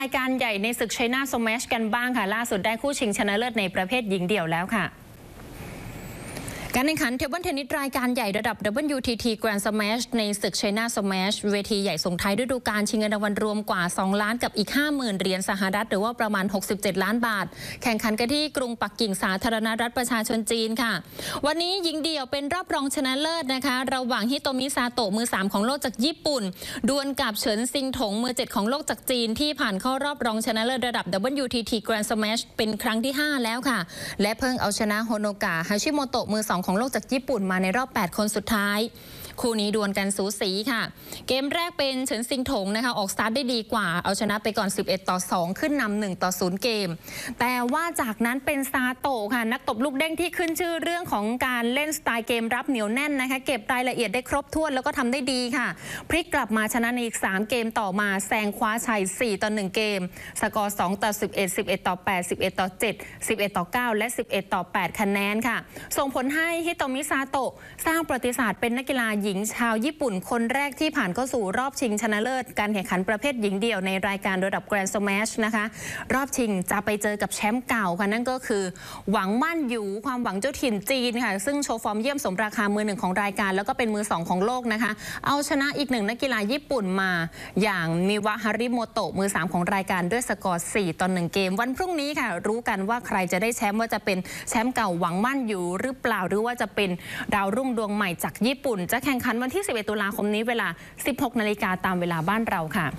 รายการใหญ่ในศึก China Smash กันบ้างค่ะล่าสุดได้คู่ชิงชนะเลิศในประเภทหญิงเดี่ยวแล้วค่ะการแข่งขันเทเบิลเทนนิสรายการใหญ่ระดับ WTT Grand Smash ในศึก China Smash เวทีใหญ่ส่งท้ายฤดูกาลชิงเงินรางวัลรวมกว่า2ล้านกับอีก 50,000 เหรียญสหรัฐหรือว่าประมาณ67ล้านบาทแข่งขันกันที่กรุงปักกิ่งสาธารณรัฐประชาชนจีนค่ะวันนี้หญิงเดี่ยวเป็นรอบรองชนะเลิศนะคะระหว่างฮิโตมิซาโตะมือ3ของโลกจากญี่ปุ่นดวลกับเฉินซิงถงมือ7ของโลกจากจีนที่ผ่านเข้ารอบรองชนะเลิศระดับ WTT Grand Smash เป็นครั้งที่5แล้วค่ะและเพิ่งเอาชนะโฮโนกะฮาชิโมโตะมือ2ของโลกจากญี่ปุ่นมาในรอบ8คนสุดท้ายคู่นี้ดวลกันสูสีค่ะเกมแรกเป็นเฉินซิงถงนะคะออกสตาร์ทได้ดีกว่าเอาชนะไปก่อน11-2ขึ้นนำ1-0เกมแต่ว่าจากนั้นเป็นซาโตะค่ะนักตบลูกเด้งที่ขึ้นชื่อเรื่องของการเล่นสไตล์เกมรับเหนียวแน่นนะคะเก็บรายละเอียดได้ครบถ้วนแล้วก็ทำได้ดีค่ะพลิกกลับมาชนะในอีก3เกมต่อมาแซงคว้าชัย4-1เกมสกอร์2-11 11-8 11-7 11-9และ11-8คะแนนค่ะส่งผลให้ฮิโตมิซาโตะสร้างประวัติศาสตร์เป็นนักกีฬาหญิงชาวญี่ปุ่นคนแรกที่ผ่านเข้าสู่รอบชิงชนะเลิศการแข่งขันประเภทหญิงเดี่ยวในรายการระดับ Grand Smash นะคะรอบชิงจะไปเจอกับแชมป์เก่าค่ะนั่นก็คือหวังมั่นหยูความหวังเจ้าถิ่นจีนค่ะซึ่งโชว์ฟอร์มเยี่ยมสมราคามือ1ของรายการแล้วก็เป็นมือ2ของโลกนะคะเอาชนะอีก1นักกีฬาญี่ปุ่นมาอย่างมิวะฮาริโมโตะมือ3ของรายการด้วยสกอร์4-1เกมวันพรุ่งนี้ค่ะรู้กันว่าใครจะได้แชมป์ว่าจะเป็นแชมป์เก่าหวังมั่นหยูหรือเปล่าหรือว่าจะเป็นดาวรุ่งดวงใหม่จากญี่ปุ่นจะแข่งขันวันที่11ตุลาคมนี้เวลา 16 นาฬิกาตามเวลาบ้านเราค่ะ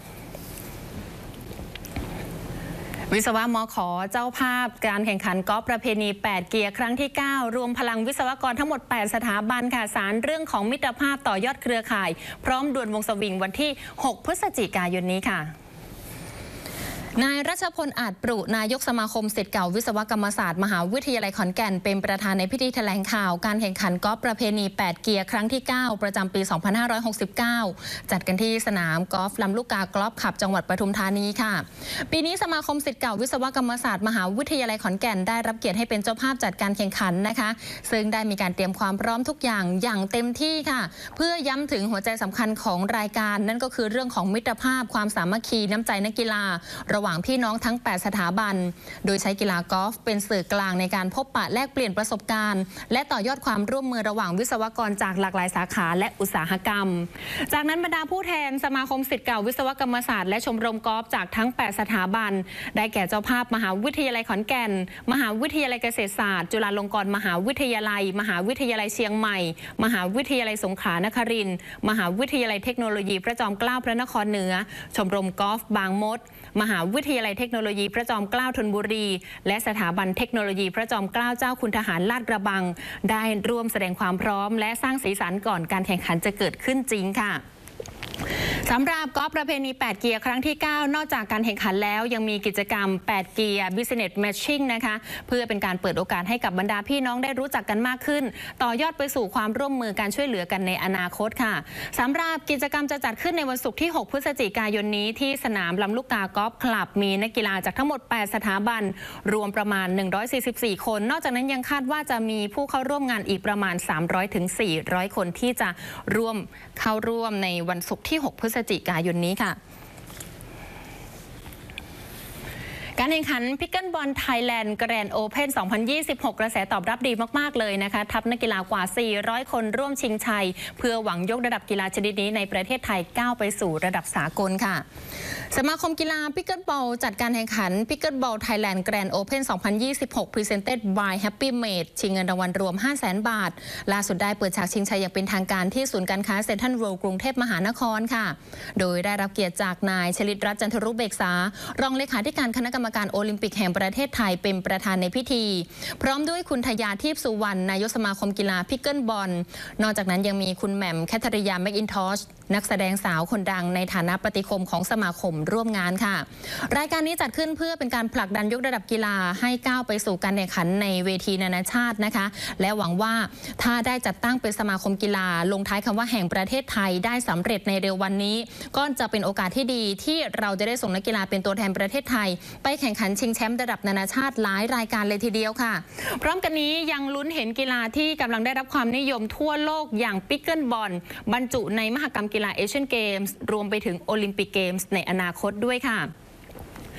วิศวะมข.เจ้าภาพการแข่งขันกอล์ฟประเพณี8เกียร์ครั้งที่9รวมพลังวิศวกรทั้งหมด8สถาบันค่ะสารเรื่องของมิตรภาพต่อยอดเครือข่ายพร้อมดวลวงสวิงวันที่6พฤศจิกายนนี้ค่ะนายรัชพลอาจปรุนายกสมาคมศิษย์เก่าวิศวกรรมศาสตร์มหาวิทยาลัยขอนแก่นเป็นประธานในพิธีแถลงข่าวการแข่งขันกอล์ฟประเพณี8เกียร์ครั้งที่9ประจำปี 2569 จัดกันที่สนามกอล์ฟลำลูกกากอล์ฟคลับจังหวัดปทุมธานีค่ะปีนี้สมาคมศิษย์เก่าวิศวกรรมศาสตร์มหาวิทยาลัยขอนแก่นได้รับเกียรติให้เป็นเจ้าภาพจัดการแข่งขันนะคะซึ่งได้มีการเตรียมความพร้อมทุกอย่างเต็มที่ค่ะเพื่อย้ำถึงหัวใจสำคัญของรายการนั่นก็คือเรื่องของมิตรภาพความสามัคคีน้ำใจนักกีฬาระหว่างพี่น้องทั้ง8สถาบันโดยใช้กีฬากอล์ฟเป็นสื่อกลางในการพบปะแลกเปลี่ยนประสบการณ์และต่อยอดความร่วมมือระหว่างวิศวกรจากหลากหลายสาขาและอุตสาหกรรมจากนั้นบรรดาผู้แทนสมาคมศิษย์เก่าวิศวกรรมศาสตร์และชมรมกอล์ฟจากทั้ง8สถาบันได้แก่เจ้าภาพมหาวิทยาลัยขอนแก่นมหาวิทยาลัยเกษตรศาสตร์จุฬาลงกรณ์มหาวิทยาลัยมหาวิทยาลัยเชียงใหม่มหาวิทยาลัยสงขลานครินทร์มหาวิทยาลัยเทคโนโลยีพระจอมเกล้าพระนครเหนือชมรมกอล์ฟบางมดมหาวิทยาลัยเทคโนโลยีพระจอมเกล้าธนบุรีและสถาบันเทคโนโลยีพระจอมเกล้าเจ้าคุณทหารลาดกระบังได้ร่วมแสดงความพร้อมและสร้างสีสันก่อนการแข่งขันจะเกิดขึ้นจริงค่ะสำหรับกอล์ฟประเพณี8เกียร์ครั้งที่9นอกจากการแข่งขันแล้วยังมีกิจกรรม8เกียร์ Business Matching นะคะเพื่อเป็นการเปิดโอกาสให้กับบรรดาพี่น้องได้รู้จักกันมากขึ้นต่อยอดไปสู่ความร่วมมือการช่วยเหลือกันในอนาคตค่ะสำหรับกิจกรรมจะจัดขึ้นในวันศุกร์ที่6พฤศจิกายนนี้ที่สนามลำลูกกากอล์ฟคลับมีนักกีฬาจากทั้งหมด8สถาบันรวมประมาณ144คนนอกจากนั้นยังคาดว่าจะมีผู้เข้าร่วมงานอีกประมาณ300-400 คนที่จะเข้าร่วมในวันศุกร์ที่6พฤศจิกายนนี้ค่ะการแข่งขันพิกเกิลบอลไทยแลนด์แกรนด์โอเพ่น 2026 กระแสตอบรับดีมากๆเลยนะคะทัพนักกีฬากว่า400คนร่วมชิงชัยเพื่อหวังยกระดับกีฬาชนิดนี้ในประเทศไทยก้าวไปสู่ระดับสากลค่ะสมาคมกีฬาพิกเกิลบอลจัดการแข่งขันพิกเกิลบอลไทยแลนด์แกรนด์โอเพ่น 2026 Presented by Happy Made ชิงเงินรางวัลรวม 500,000 บาทล่าสุดได้เปิดฉากชิงชัยอย่างเป็นทางการที่ศูนย์การค้าเซ็นทรัลเวิลด์กรุงเทพมหานครค่ะโดยได้รับเกียรติจากนายชลิตรัตน์จันทรุเบกษารองเลขาธิการคณะกรรมการโอลิมปิกแห่งประเทศไทยเป็นประธานในพิธีพร้อมด้วยคุณทยาทิพย์สุวรรณนายกสมาคมกีฬาพิกเกิลบอลนอกจากนั้นยังมีคุณแหม่มแคทริยาแมคอินทอชนักแสดงสาวคนดังในฐานะปฏิคมของสมาคมร่วมงานค่ะรายการนี้จัดขึ้นเพื่อเป็นการผลักดันยกระดับกีฬาให้ก้าวไปสู่การแข่งขันในเวทีนานาชาตินะคะและหวังว่าถ้าได้จัดตั้งเป็นสมาคมกีฬาลงท้ายคำว่าแห่งประเทศไทยได้สำเร็จในเร็ววันนี้ก็จะเป็นโอกาสที่ดีที่เราจะได้ส่งนักกีฬาเป็นตัวแทนประเทศไทยไปแข่งขันชิงแชมป์ระดับนานาชาติหลายรายการเลยทีเดียวค่ะพร้อมกันนี้ยังลุ้นเห็นกีฬาที่กำลังได้รับความนิยมทั่วโลกอย่างพิกเกิลบอลบรรจุในมหกรรมกีฬาเอเชียนเกมส์รวมไปถึงโอลิมปิกเกมส์ในอนาคตด้วยค่ะ